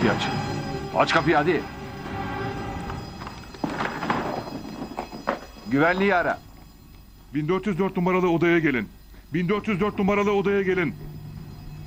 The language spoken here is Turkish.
kapıyı aç. Aç kapıyı hadi. Güvenliği ara. 1404 numaralı odaya gelin. 1404 numaralı odaya gelin.